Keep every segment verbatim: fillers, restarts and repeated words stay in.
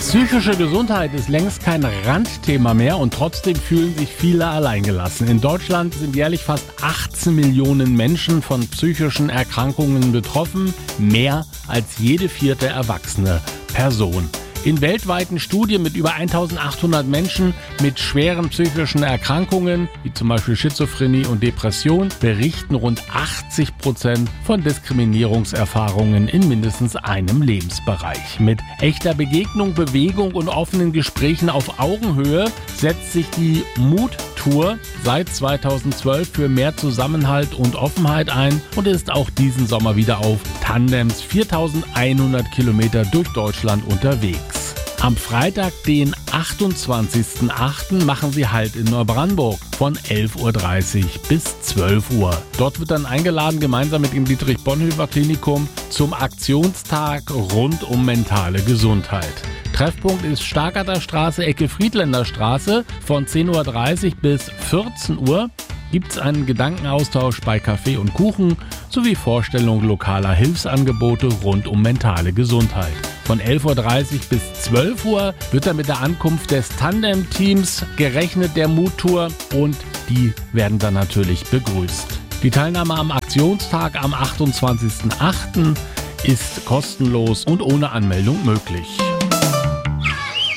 Psychische Gesundheit ist längst kein Randthema mehr und trotzdem fühlen sich viele alleingelassen. In Deutschland sind jährlich fast achtzehn Millionen Menschen von psychischen Erkrankungen betroffen, mehr als jede vierte erwachsene Person. In weltweiten Studien mit über eintausendachthundert Menschen mit schweren psychischen Erkrankungen, wie zum Beispiel Schizophrenie und Depression, berichten rund achtzig Prozent von Diskriminierungserfahrungen in mindestens einem Lebensbereich. Mit echter Begegnung, Bewegung und offenen Gesprächen auf Augenhöhe setzt sich die Mut-Tour seit zweitausendzwölf für mehr Zusammenhalt und Offenheit ein und ist auch diesen Sommer wieder auf Tandems viertausendeinhundert Kilometer durch Deutschland unterwegs. Am Freitag, den achtundzwanzigsten achten machen sie Halt in Neubrandenburg von elf Uhr dreißig bis zwölf Uhr. Dort wird dann eingeladen, gemeinsam mit dem Dietrich-Bonhoeffer-Klinikum zum Aktionstag rund um mentale Gesundheit. Treffpunkt ist Stargarder Straße, Ecke Friedländer Straße. Von zehn Uhr dreißig bis vierzehn Uhr gibt es einen Gedankenaustausch bei Kaffee und Kuchen sowie Vorstellung lokaler Hilfsangebote rund um mentale Gesundheit. Von elf Uhr dreißig bis zwölf Uhr wird dann mit der Ankunft des Tandem-Teams gerechnet der Mut-Tour und die werden dann natürlich begrüßt. Die Teilnahme am Aktionstag am achtundzwanzigsten achten ist kostenlos und ohne Anmeldung möglich.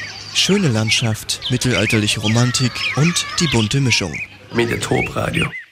Schöne Landschaft, mittelalterliche Romantik und die bunte Mischung. Mediatorp Radio.